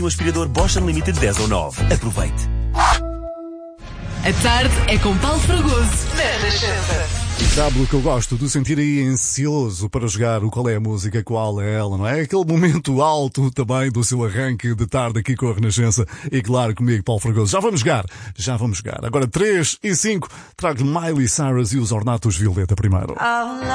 No aspirador Bosch Unlimited 10 ou 9. Aproveite. A tarde é com Paulo Fragoso na Renascença. Sabe o que eu gosto? De sentir aí ansioso para jogar o Qual é a Música, qual é ela, não é? Aquele momento alto também do seu arranque de tarde aqui com a Renascença. E claro, comigo, Paulo Fragoso. Já vamos jogar. Agora 3 e 5, trago-lhe Miley Cyrus e os Ornatos Violeta primeiro.